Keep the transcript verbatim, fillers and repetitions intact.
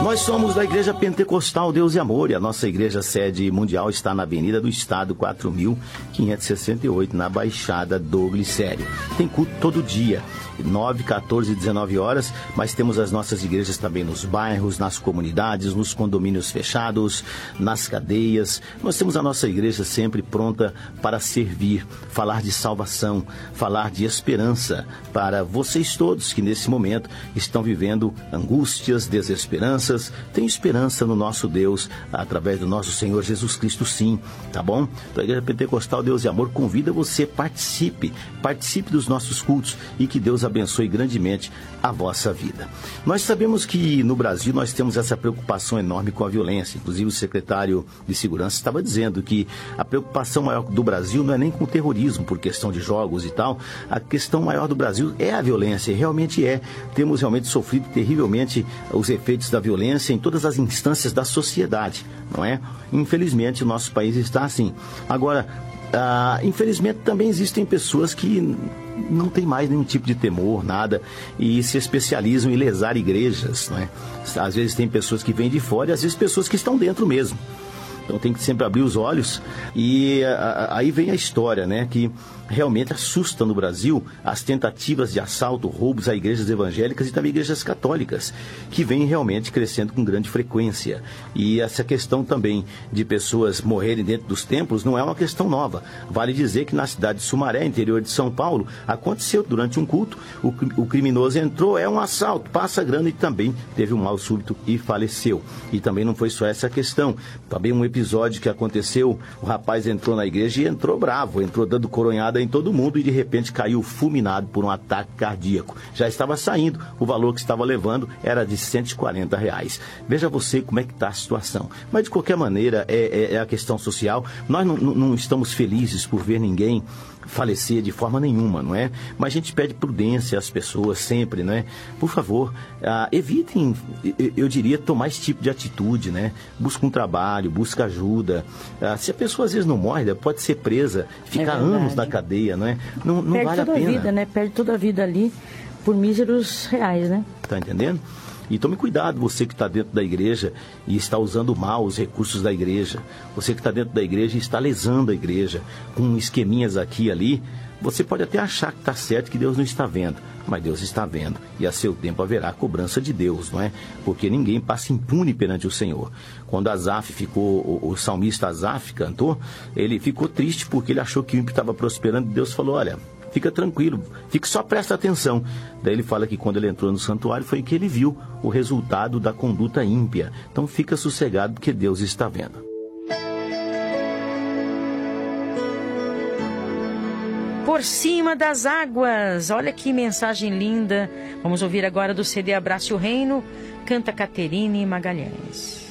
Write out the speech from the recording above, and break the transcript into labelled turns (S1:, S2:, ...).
S1: Nós somos da Igreja Pentecostal Deus e Amor e a nossa igreja sede mundial está na Avenida do Estado quatro mil quinhentos e sessenta e oito, na Baixada do Glicério. Tem culto todo dia, nove, quatorze e dezenove horas, mas temos as nossas igrejas também nos bairros, nas comunidades, nos condomínios fechados, nas cadeias. Nós temos a nossa igreja sempre pronta para servir, falar de salvação, falar de esperança para vocês todos que nesse momento estão vivendo angústias, desesperanças. Tem esperança no nosso Deus, através do nosso Senhor Jesus Cristo, sim, tá bom? Então, a Igreja Pentecostal Deus e Amor convida você, participe, participe dos nossos cultos e que Deus abençoe grandemente a vossa vida. Nós sabemos que no Brasil nós temos essa preocupação enorme com a violência. Inclusive o secretário de Segurança estava dizendo que a preocupação maior do Brasil não é nem com o terrorismo, por questão de jogos e tal. A questão maior do Brasil é a violência, e realmente é. Temos realmente sofrido terrivelmente os efeitos da violência em todas as instâncias da sociedade, não é? Infelizmente o nosso país está assim. Agora, ah, infelizmente também existem pessoas que não tem mais nenhum tipo de temor, nada, e se especializam em lesar igrejas, não é? Às vezes tem pessoas que vêm de fora e às vezes pessoas que estão dentro mesmo. Então tem que sempre abrir os olhos e a, a, aí vem a história, né, que realmente assusta no Brasil as tentativas de assalto, roubos a igrejas evangélicas e também igrejas católicas, que vêm realmente crescendo com grande frequência. E essa questão também de pessoas morrerem dentro dos templos não é uma questão nova. Vale dizer que na cidade de Sumaré, interior de São Paulo, aconteceu durante um culto, o, o criminoso entrou, é um assalto, passa grana e também teve um mal súbito e faleceu. E também não foi só essa questão, também um episódio que aconteceu, o rapaz entrou na igreja e entrou bravo, entrou dando coronhada em todo mundo e de repente caiu fulminado por um ataque cardíaco. Já estava saindo, o valor que estava levando era de cento e quarenta reais. Veja você como é que está a situação. Mas de qualquer maneira é, é, é a questão social. Nós não, não, não estamos felizes por ver ninguém falecer de forma nenhuma, não é? Mas a gente pede prudência às pessoas sempre, não é? Por favor, ah, evitem, eu diria, tomar esse tipo de atitude, né? Busca um trabalho, busca ajuda. Ah, se a pessoa às vezes não morre, pode ser presa, ficar é anos na cadeia, não é? Não, não
S2: Perde
S1: vale a
S2: toda
S1: pena.
S2: A vida, né? Perde toda a vida ali por míseros reais, né?
S1: Tá entendendo? E tome cuidado, você que está dentro da igreja e está usando mal os recursos da igreja. Você que está dentro da igreja e está lesando a igreja com esqueminhas aqui e ali. Você pode até achar que está certo, que Deus não está vendo. Mas Deus está vendo. E a seu tempo haverá a cobrança de Deus, não é? Porque ninguém passa impune perante o Senhor. Quando Asaf ficou, o, o salmista Asaf cantou, ele ficou triste porque ele achou que o ímpio estava prosperando. E Deus falou, olha, fica tranquilo, fique só presta atenção. Daí ele fala que quando ele entrou no santuário foi que ele viu o resultado da conduta ímpia. Então fica sossegado porque Deus está vendo.
S2: Por cima das águas, olha que mensagem linda. Vamos ouvir agora do C D Abrace o Reino, canta Caterine Magalhães.